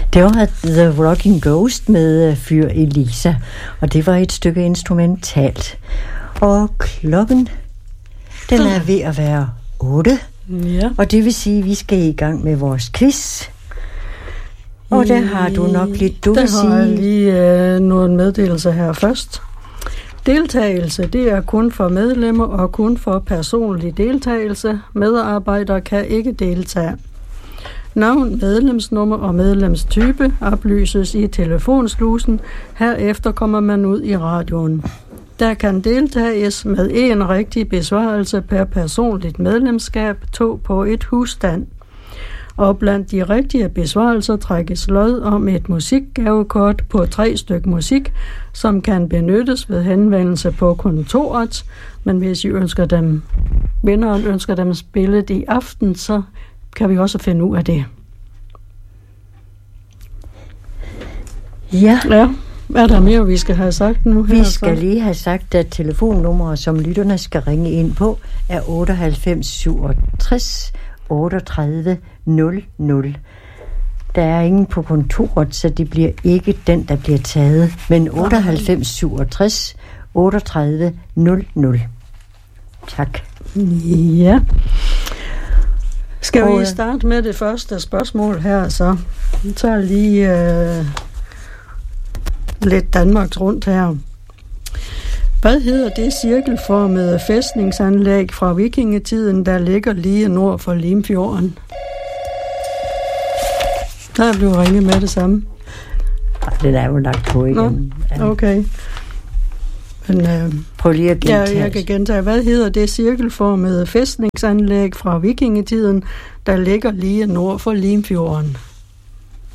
Det var The Rocking Ghost med Fyr Elisa, og det var et stykke instrumentalt. Og klokken, den er ved at være 8, ja. Og det vil sige, at vi skal i gang med vores quiz. Og der har du nok lidt, du vil sige. Der har jeg lige nogle meddelelser her først. Deltagelse, det er kun for medlemmer og kun for personlig deltagelse. Medarbejdere kan ikke deltage. Navn, medlemsnummer og medlemstype oplyses i telefonslusen. Herefter kommer man ud i radioen. Der kan deltages med en rigtig besvarelse per personligt medlemskab, 2 på et husstand. Og blandt de rigtige besvarelser trækkes lod om et musikgavekort på 3 stykker musik, som kan benyttes ved henvendelse på kontoret. Men hvis I vinderen ønsker dem spillet i aften, så kan vi også finde ud af det. Ja. Hvad er der mere, vi skal have sagt nu? Vi skal lige have sagt, at telefonnummeret, som lytterne skal ringe ind på, er 98 67 38 00. Der er ingen på kontoret, så det bliver ikke den, der bliver taget. Men 98 67 38 00. Tak. Ja. Skal vi starte med det første spørgsmål her, så vi tager lige lidt Danmarks rundt her. Hvad hedder det cirkelformede fæstningsanlæg fra vikingetiden, der ligger lige nord for Limfjorden? Der blev ringet med det samme. Den er jo lagt på igen. Okay. Men, prøv lige at gentage. Ja, jeg kan gentage. Hvad hedder det cirkelformede fæstningsanlæg fra vikingetiden, der ligger lige nord for Limfjorden?